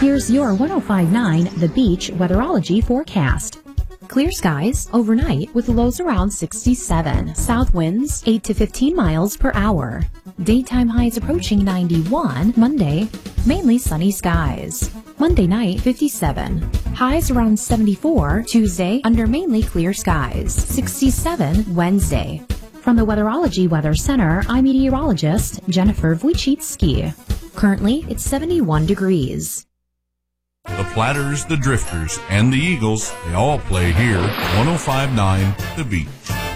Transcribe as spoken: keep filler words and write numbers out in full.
Here's your one oh five point nine The Beach weatherology forecast. Clear skies overnight with lows around sixty-seven. South winds eight to fifteen miles per hour. Daytime highs approaching ninety-one. Monday, mainly sunny skies. Monday night, fifty-seven. Highs around seventy-four. Tuesday, under mainly clear skies. sixty-seven Wednesday. From the Weatherology Weather Center, I'm meteorologist Jennifer Wojcicki. Currently, it's seventy-one degrees. The Platters, the Drifters, and the Eagles, they all play here. one oh five point nine The Beach.